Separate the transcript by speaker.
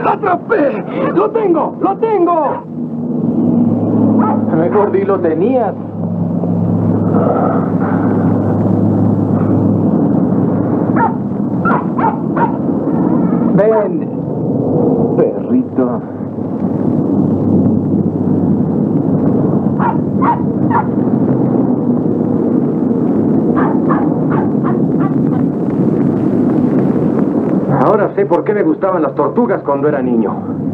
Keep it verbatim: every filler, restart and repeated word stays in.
Speaker 1: ¡La atrapé! ¡Lo tengo! ¡Lo tengo!
Speaker 2: Mejor di lo tenías. Ven, perrito. Ahora sé por qué me gustaban las tortugas cuando era niño.